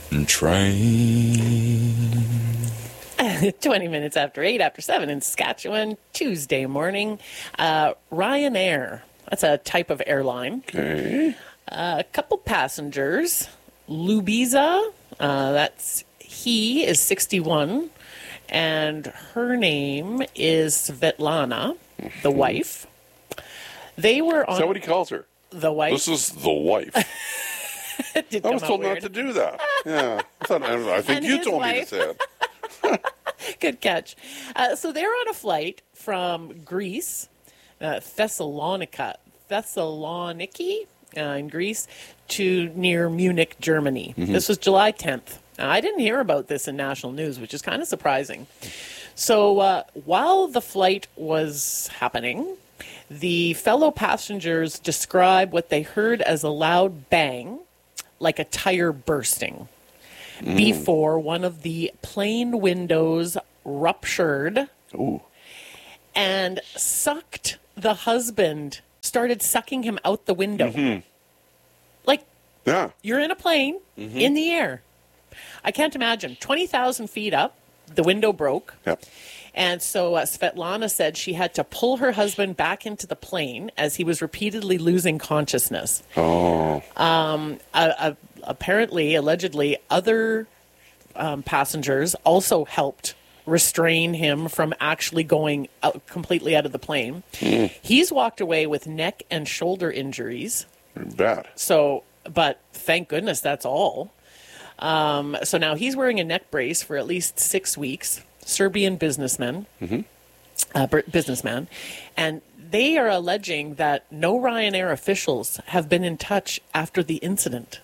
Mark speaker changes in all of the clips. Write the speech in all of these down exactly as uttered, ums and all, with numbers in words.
Speaker 1: Train.
Speaker 2: twenty minutes after eight, after seven in Saskatchewan, Tuesday morning. Uh, Ryanair, that's a type of airline.
Speaker 1: Okay.
Speaker 2: Uh, a couple passengers. Lubiza, uh, that's he is sixty-one, and her name is Svetlana, the wife. They were on.
Speaker 1: Is that what he calls her?
Speaker 2: The wife.
Speaker 1: This is the wife.
Speaker 2: Did
Speaker 1: I was
Speaker 2: come out
Speaker 1: told
Speaker 2: weird.
Speaker 1: not to do that. Yeah. I, thought, I think
Speaker 2: And
Speaker 1: you
Speaker 2: his
Speaker 1: told me to
Speaker 2: wife.
Speaker 1: say it.
Speaker 2: Good catch. Uh, so they're on a flight from Greece, uh, Thessalonica, Thessaloniki uh, in Greece, to near Munich, Germany.
Speaker 1: Mm-hmm.
Speaker 2: This was July tenth. Now, I didn't hear about this in national news, which is kind of surprising. So uh, while the flight was happening, the fellow passengers describe what they heard as a loud bang, like a tire bursting, mm. before one of the plane windows ruptured
Speaker 1: Ooh.
Speaker 2: and sucked the husband, started sucking him out the window.
Speaker 1: Mm-hmm.
Speaker 2: Like,
Speaker 1: Yeah.
Speaker 2: you're in a plane,
Speaker 1: Mm-hmm.
Speaker 2: in the air. I can't imagine. twenty thousand feet up, the window broke.
Speaker 1: Yep.
Speaker 2: And so uh, Svetlana said she had to pull her husband back into the plane as he was repeatedly losing consciousness.
Speaker 1: Oh.
Speaker 2: Um, uh, uh, apparently, allegedly, other um, passengers also helped restrain him from actually going out, completely out of the plane.
Speaker 1: Mm.
Speaker 2: He's walked away with neck and shoulder injuries.
Speaker 1: Bad.
Speaker 2: So, but thank goodness that's all. Um, so now he's wearing a neck brace for at least six weeks. Serbian businessman,
Speaker 1: Mm-hmm.
Speaker 2: uh, b- businessman, and they are alleging that no Ryanair officials have been in touch after the incident.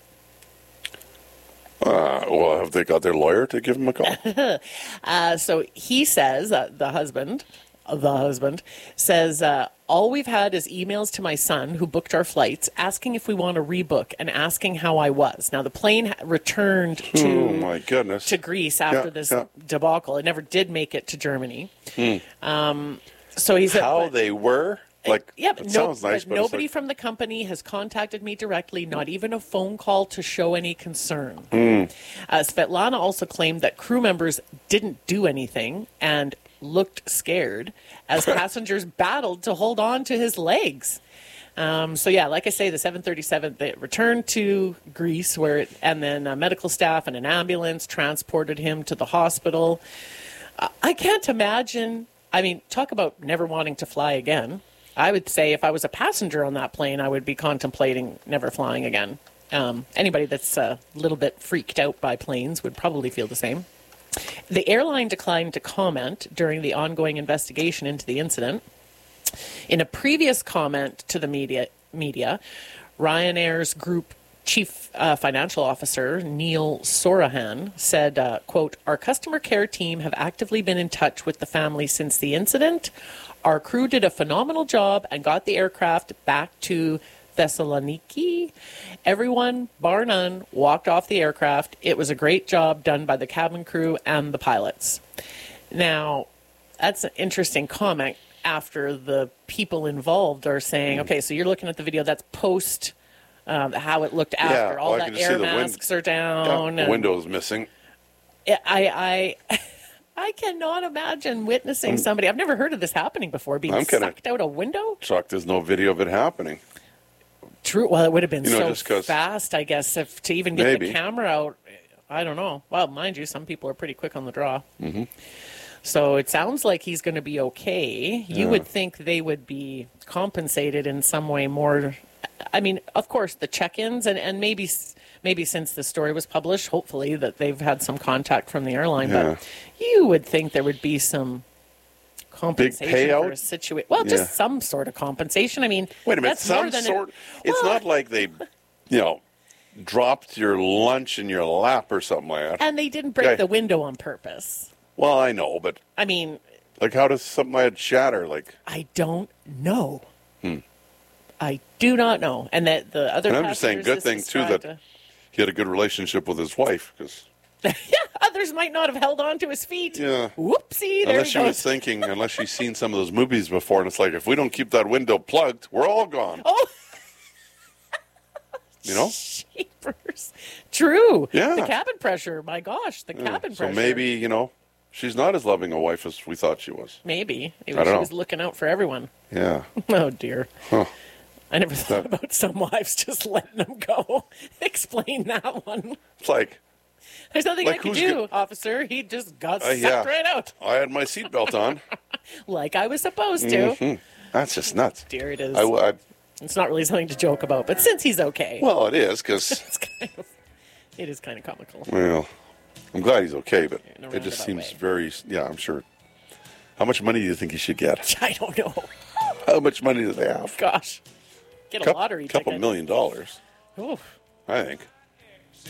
Speaker 1: Uh, well, have they got their lawyer to give him a call?
Speaker 2: uh, so he says, uh, the husband, uh, the husband says, uh, all we've had is emails to my son who booked our flights asking if we want to rebook and asking how I was. Now, the plane ha- returned to,
Speaker 1: oh, my goodness.
Speaker 2: to Greece after
Speaker 1: Yeah,
Speaker 2: this
Speaker 1: yeah.
Speaker 2: debacle. It never did make it to Germany.
Speaker 1: Mm.
Speaker 2: Um, so he said,
Speaker 1: How
Speaker 2: but-
Speaker 1: they were? Like,
Speaker 2: yeah, but
Speaker 1: it
Speaker 2: no,
Speaker 1: sounds nice,
Speaker 2: but
Speaker 1: but it's
Speaker 2: nobody
Speaker 1: like,
Speaker 2: from the company has contacted me directly, not even a phone call to show any concern.
Speaker 1: Mm.
Speaker 2: Uh, Svetlana also claimed that crew members didn't do anything and looked scared as passengers battled to hold on to his legs. Um, so yeah, like I say, the seven thirty-seven, they returned to Greece, where it, and then uh, medical staff and an ambulance transported him to the hospital. Uh, I can't imagine. I mean, talk about never wanting to fly again. I would say if I was a passenger on that plane, I would be contemplating never flying again. Um, anybody that's a little bit freaked out by planes would probably feel the same. The airline declined to comment during the ongoing investigation into the incident. In a previous comment to the media, media Ryanair's group chief uh, financial officer, Neil Sorahan, said, uh, quote, our customer care team have actively been in touch with the family since the incident. Our crew did a phenomenal job and got the aircraft back to Thessaloniki. Everyone, bar none, walked off the aircraft. It was a great job done by the cabin crew and the pilots. Now, that's an interesting comment after the people involved are saying, okay, so you're looking at the video that's post um, how it looked after.
Speaker 1: Yeah,
Speaker 2: All
Speaker 1: well, I
Speaker 2: the
Speaker 1: can just
Speaker 2: air
Speaker 1: see the wind-
Speaker 2: masks are down.
Speaker 1: yeah, the
Speaker 2: and
Speaker 1: window's missing.
Speaker 2: I, I, I cannot imagine witnessing somebody. I've never heard of this happening before, being
Speaker 1: I'm kinda-
Speaker 2: sucked out a window.
Speaker 1: Shocked there's no video of it happening.
Speaker 2: True. Well, it would have been
Speaker 1: You know,
Speaker 2: so
Speaker 1: just 'cause-
Speaker 2: fast, I guess, if to even get
Speaker 1: Maybe.
Speaker 2: the camera out. I don't know. Well, mind you, some people are pretty quick on the draw.
Speaker 1: Mm-hmm.
Speaker 2: So it sounds like he's going to be okay. You
Speaker 1: Yeah.
Speaker 2: would think they would be compensated in some way more. I mean, of course, the check-ins and, and maybe maybe since the story was published, hopefully that they've had some contact from the airline.
Speaker 1: Yeah.
Speaker 2: But you would think there would be some compensation
Speaker 1: payout?
Speaker 2: for a situation. Well,
Speaker 1: Yeah.
Speaker 2: just some sort of compensation. I mean,
Speaker 1: Wait a minute,
Speaker 2: that's more
Speaker 1: some
Speaker 2: than
Speaker 1: sort.
Speaker 2: A,
Speaker 1: it's
Speaker 2: well,
Speaker 1: not like they, you know, dropped your lunch in your lap or something like that.
Speaker 2: and they didn't break
Speaker 1: Okay.
Speaker 2: the window on purpose.
Speaker 1: Well, I know, but
Speaker 2: I mean,
Speaker 1: like, how does something like that shatter? Like,
Speaker 2: I don't know.
Speaker 1: Hmm.
Speaker 2: I do not know. And that the other
Speaker 1: and I'm just saying,
Speaker 2: passengers
Speaker 1: good
Speaker 2: is
Speaker 1: thing too that
Speaker 2: described,
Speaker 1: he had a good relationship with his wife, because
Speaker 2: uh, yeah, others might not have held on to his feet.
Speaker 1: yeah,
Speaker 2: Whoopsie, there
Speaker 1: unless
Speaker 2: he
Speaker 1: she was
Speaker 2: goes.
Speaker 1: thinking, unless she's seen some of those movies before, and it's like, if we don't keep that window plugged, we're all gone.
Speaker 2: Oh,
Speaker 1: You know?
Speaker 2: jeepers. True.
Speaker 1: Yeah.
Speaker 2: The cabin pressure. My gosh, the cabin
Speaker 1: So
Speaker 2: pressure.
Speaker 1: maybe, you know, she's not as loving a wife as we thought she was.
Speaker 2: Maybe. Maybe
Speaker 1: I don't
Speaker 2: she
Speaker 1: know.
Speaker 2: was looking out for everyone.
Speaker 1: Yeah.
Speaker 2: Oh, dear.
Speaker 1: Huh.
Speaker 2: I never thought about some wives just letting them go. Explain that one.
Speaker 1: It's like,
Speaker 2: There's nothing
Speaker 1: Like,
Speaker 2: I could
Speaker 1: who's
Speaker 2: do,
Speaker 1: go-
Speaker 2: officer. He just got
Speaker 1: uh,
Speaker 2: sucked
Speaker 1: yeah,
Speaker 2: right out.
Speaker 1: I had my seatbelt on.
Speaker 2: Like I was supposed to.
Speaker 1: Hmm. That's just nuts.
Speaker 2: Dear, it is.
Speaker 1: I, I,
Speaker 2: It's not really something to joke about, but since he's okay,
Speaker 1: well, it is, because,
Speaker 2: it's kind of, it is kind of comical.
Speaker 1: well, I'm glad he's okay, but
Speaker 2: In a
Speaker 1: it just
Speaker 2: roundabout
Speaker 1: seems
Speaker 2: way.
Speaker 1: very, yeah, I'm sure. How much money do you think he should get?
Speaker 2: I don't know.
Speaker 1: How much money do they have?
Speaker 2: Gosh. Get a
Speaker 1: Couple,
Speaker 2: lottery
Speaker 1: couple
Speaker 2: ticket.
Speaker 1: million dollars,
Speaker 2: Oof.
Speaker 1: I think.